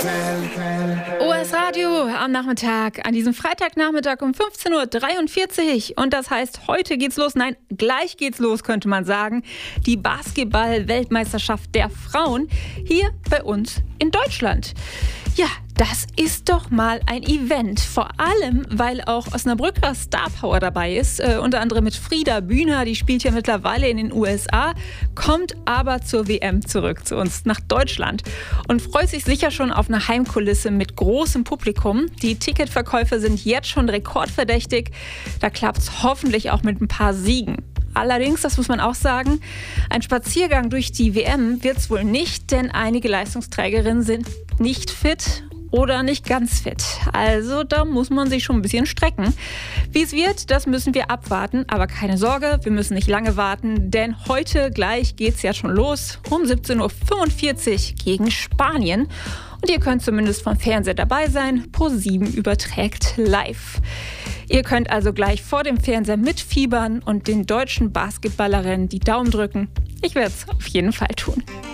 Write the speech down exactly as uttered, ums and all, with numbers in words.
O S Radio am Nachmittag, an diesem Freitagnachmittag um fünfzehn Uhr dreiundvierzig. Und das heißt, heute geht's los, nein, gleich geht's los, könnte man sagen. Die Basketball-Weltmeisterschaft der Frauen hier bei uns in Deutschland. Ja, das ist doch mal ein Event. Vor allem, weil auch Osnabrücker Star Power dabei ist. Äh, unter anderem mit Frieda Bühner, die spielt ja mittlerweile in den U S A, kommt aber zur W M zurück zu uns nach Deutschland und freut sich sicher schon auf eine Heimkulisse mit großem Publikum. Die Ticketverkäufe sind jetzt schon rekordverdächtig. Da klappt's hoffentlich auch mit ein paar Siegen. Allerdings, das muss man auch sagen, ein Spaziergang durch die W M wird's wohl nicht, denn einige Leistungsträgerinnen sind nicht fit oder nicht ganz fit. Also da muss man sich schon ein bisschen strecken. Wie es wird, das müssen wir abwarten. Aber keine Sorge, wir müssen nicht lange warten, denn heute gleich geht's ja schon los. Um siebzehn Uhr fünfundvierzig gegen Spanien. Und ihr könnt zumindest vom Fernseher dabei sein. ProSieben überträgt live. Ihr könnt also gleich vor dem Fernseher mitfiebern und den deutschen Basketballerinnen die Daumen drücken. Ich werde es auf jeden Fall tun.